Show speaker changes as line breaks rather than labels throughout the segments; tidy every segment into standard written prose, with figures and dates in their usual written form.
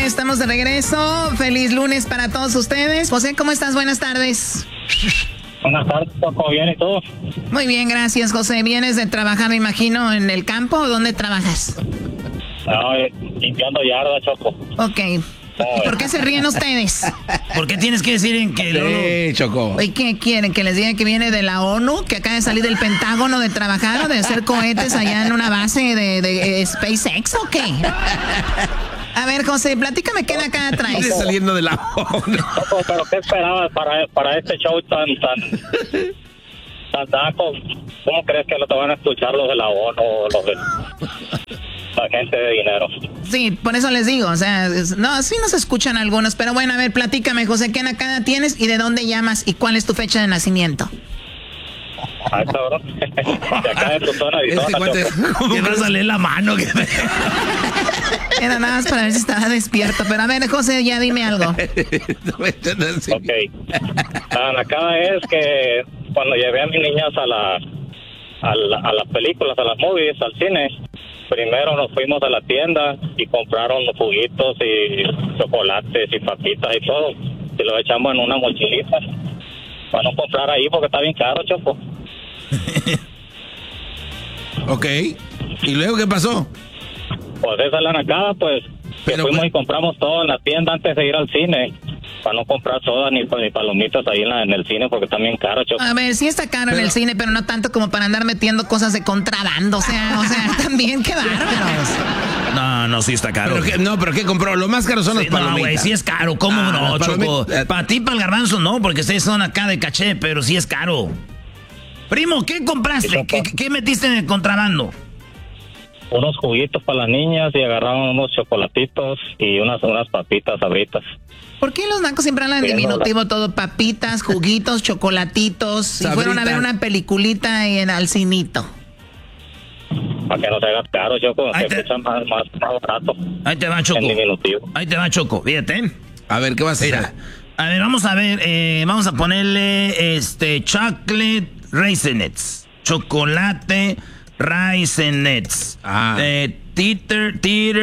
estamos de regreso. Feliz lunes para todos ustedes. José, ¿cómo estás? Buenas tardes.
Buenas tardes, ¿cómo bien y todo?
Muy bien, gracias, José. ¿Vienes de trabajar, me imagino, en el campo o dónde trabajas?
No, limpiando yarda, Choco.
Ok. ¿Por qué se ríen ustedes?
¿Por qué tienes que decir en que
Sí, Choco.
¿Y qué quieren? ¿Que les diga que viene de la ONU? ¿Que acaba de salir del Pentágono de trabajar o de hacer cohetes allá en una base de SpaceX o qué? A ver, José, platícame qué de acá traes.
Saliendo de la ONU.
Choco, pero ¿qué esperabas para este show tan naco? ¿Cómo crees que lo te van a escuchar los de la ONU o los de la gente de dinero?
Sí, por eso les digo, o sea, no, sí nos escuchan algunos, pero bueno, a ver, platícame, José, ¿qué nakada tienes y de dónde llamas y cuál es tu fecha de nacimiento?
Ah, cabrón. De acá de Tucson, Arizona, Choco.
te vas a leer la mano?
Era nada más para ver si estaba despierto, pero a ver, José, ya dime algo.
Ok. La nakada es que cuando llevé a mis niñas a las películas, a las movies, al cine, primero nos fuimos a la tienda y compraron juguitos y chocolates y papitas y todo. Y lo echamos en una mochilita para no comprar ahí porque está bien caro, Choco.
Ok. ¿Y luego qué pasó?
Pues esa es la nakada, pues.
Pero,
fuimos y compramos todo en la tienda antes de ir al cine. Para no comprar soda ni palomitas ahí en el cine porque está bien caro, Choco.
A ver, sí está caro en el cine, pero no tanto como para andar metiendo cosas de contrabando. O sea, también qué bárbaros.
No, sí está caro.
¿Pero qué compró? Lo más caro son las palomitas.
No, güey, sí es caro. ¿Cómo no, Choco? Para ti, para el garbanzo, no, porque ustedes son acá de caché, pero sí es caro. Primo, ¿qué compraste? ¿Qué metiste en el contrabando?
Unos juguitos para las niñas y agarraron unos chocolatitos y unas papitas sabritas.
¿Por qué los nacos siempre hablan en diminutivo todo? Papitas, juguitos, chocolatitos. Si fueron a ver una peliculita en al cinito.
Para que no se haga caro, Choco, que escuchan más barato.
Ahí te va, Choco.
En diminutivo.
Ahí te va, Choco. Fíjate.
A ver, ¿qué vas a hacer?
Mira, a ver, vamos a ver. Vamos a ponerle chocolate raisinets. Chocolate raisinets. Teeter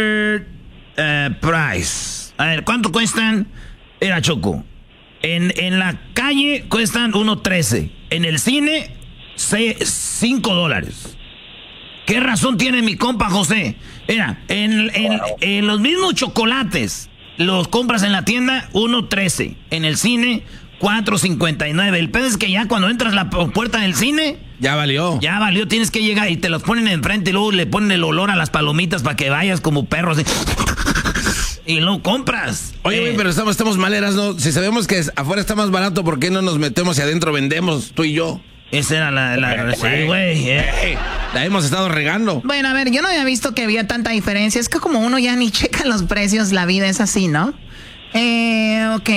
price. A ver, ¿cuánto cuestan? Era, Choco. En la calle cuestan $1.13. En el cine, $5. ¿Qué razón tiene mi compa José? Mira, en los mismos chocolates los compras en la tienda $1.13. En el cine, $4.59. El pedo es que ya cuando entras a la puerta del cine...
Ya valió.
Tienes que llegar y te los ponen enfrente y luego le ponen el olor a las palomitas para que vayas como perro así. Y lo compras.
Oye, güey, pero estamos maleras, ¿no? Si sabemos que afuera está más barato, ¿por qué no nos metemos y adentro vendemos, tú y yo?
Esa era la sí, güey.
La hemos estado regando.
Bueno, a ver, yo no había visto que había tanta diferencia. Es que como uno ya ni checa los precios, la vida es así, ¿no? Ok,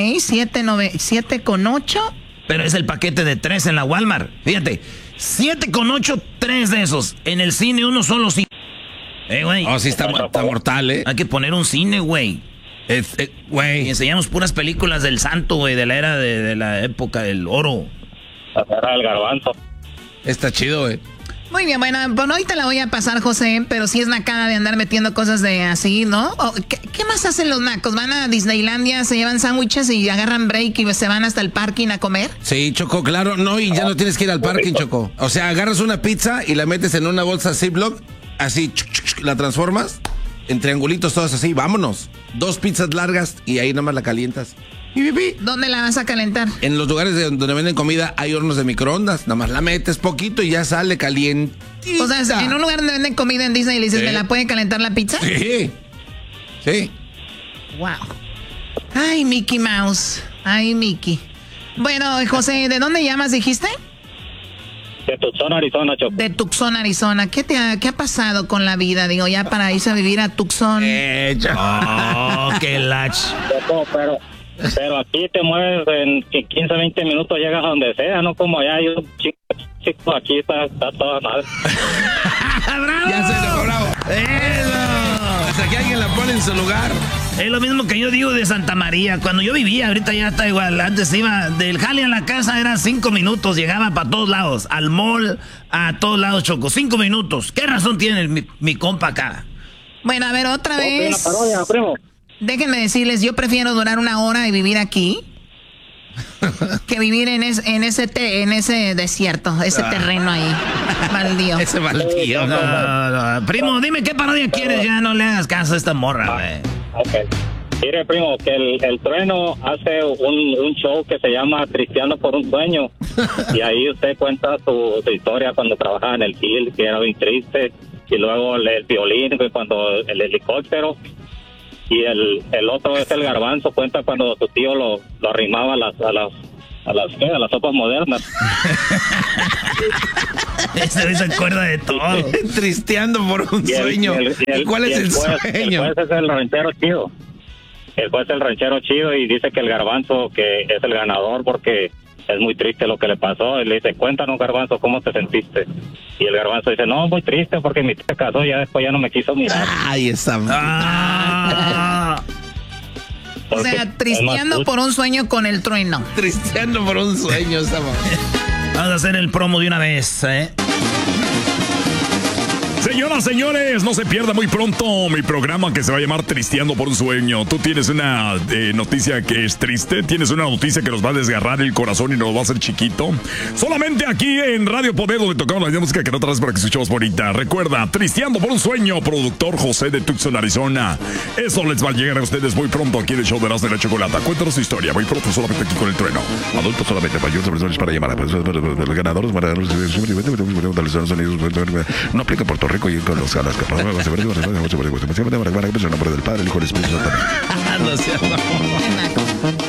7.8.
Pero es el paquete de 3 en la Walmart. Fíjate, 7.8, 3 de esos. En el cine uno solo 5. Güey.
Oh, sí, está mortal,
Hay que poner un cine, güey.
Güey.
Y enseñamos puras películas del santo, güey, de la era de la época del oro.
La era del garbanzo.
Está chido, güey.
Muy bien, bueno, hoy te la voy a pasar, José, pero sí es nacada de andar metiendo cosas de así, ¿no? ¿Qué más hacen los nacos? ¿Van a Disneylandia, se llevan sándwiches y agarran break y se van hasta el parking a comer?
Sí, Choco, claro. No, y ya no tienes que ir al parking, Choco. O sea, agarras una pizza y la metes en una bolsa Ziploc, así, la transformas en triangulitos todos así, vámonos. 2 pizzas largas y ahí nada más la calientas.
¿Dónde la vas a calentar?
En los lugares donde venden comida hay hornos de microondas. Nada más la metes poquito y ya sale caliente.
O sea, en un lugar donde venden comida en Disney y le dices, ¿me la puede calentar la pizza?
Sí. Sí.
Wow. Ay, Mickey Mouse. Ay, Mickey. Bueno, José, ¿de dónde llamas, dijiste?
De Tucson, Arizona, Choco.
De Tucson, Arizona. ¿Qué ha pasado con la vida? Digo, ya para irse a vivir a Tucson.
Oh, qué lach.
Pero aquí te mueves en 15, 20 minutos, llegas a donde sea, no como allá. Yo, chico, aquí está toda madre.
¡Bravo!
Ya se lo bravo.
¡Eso!
Hasta que alguien la pone en su lugar.
Es lo mismo que yo digo de Santa María. Cuando yo vivía, ahorita ya está igual. Antes iba del jale a la casa, eran 5 minutos. Llegaba para todos lados. Al mall, a todos lados, Choco. 5 minutos. ¿Qué razón tiene mi compa acá?
Bueno, a ver, otra vez.
Una parodia, primo.
Déjenme decirles, yo prefiero durar 1 hora y vivir aquí que vivir en ese desierto, ese terreno ahí, baldío.
Ese baldío.
No. Primo, dime qué parodia quieres, ya no le hagas caso a esta morra, güey.
Ok. Mire, primo, que el Trueno hace un show que se llama Tristeando por un Sueño. Y ahí usted cuenta su historia cuando trabajaba en el Hill, que era muy triste. Y luego el violín, cuando el helicóptero. Y el otro es el Garbanzo, cuenta cuando tu tío lo arrimaba a las sopas modernas.
Ese se acuerda de todo.
Tristeando por un sueño. ¿Cuál es el sueño?
El juez es el ranchero chido. El juez es el ranchero chido y dice que el Garbanzo que es el ganador porque es muy triste lo que le pasó. Y le dice, cuéntanos, Garbanzo, ¿cómo te sentiste? Y el Garbanzo dice, no, muy triste porque mi tía se casó y ya después ya no me quiso mirar.
Ahí está.
O sea, tristeando por un sueño con el Trueno.
Tristeando por un sueño, estamos.
Vamos a hacer el promo de una vez, ¿eh?
Señoras, señores, no se pierda muy pronto mi programa que se va a llamar Tristeando por un Sueño. Tú tienes una noticia que es triste, tienes una noticia que nos va a desgarrar el corazón y nos va a hacer chiquito. Solamente aquí en Radio Poder, donde tocamos la misma música que no otra vez para que escuchemos bonita. Recuerda, Tristeando por un Sueño, productor José de Tucson, Arizona. Eso les va a llegar a ustedes muy pronto aquí en el show de Erasmo y la Chocolata. Cuéntanos tu historia, muy pronto solamente aquí con el Trueno. Adultos solamente, mayores para llamar. Los ganadores, no aplica Puerto Rico y con los ganas. No